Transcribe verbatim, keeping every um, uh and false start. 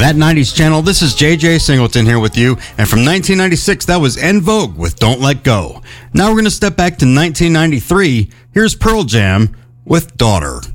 That nineties channel, this is J J Singleton here with you. And from nineteen ninety-six, that was En Vogue with Don't Let Go. Now we're going to step back to nineteen ninety-three. Here's Pearl Jam with Daughter.